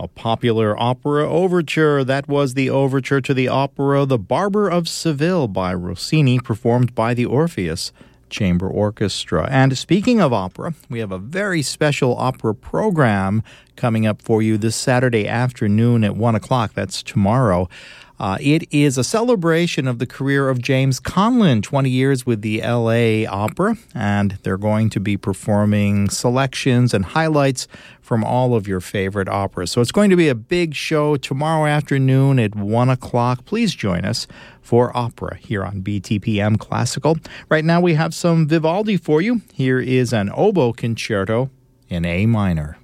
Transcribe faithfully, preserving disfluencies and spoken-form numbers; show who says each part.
Speaker 1: A popular opera overture. That was the overture to the opera The Barber of Seville by Rossini, performed by the Orpheus Chamber Orchestra. And speaking of opera, we have a very special opera program coming up for you this Saturday afternoon at one o'clock. That's tomorrow. Uh, it is a celebration of the career of James Conlon, twenty years with the L A Opera, and they're going to be performing selections and highlights from all of your favorite operas. So it's going to be a big show tomorrow afternoon at one o'clock. Please join us for opera here on B T P M Classical. Right now we have some Vivaldi for you. Here is an oboe concerto in A minor.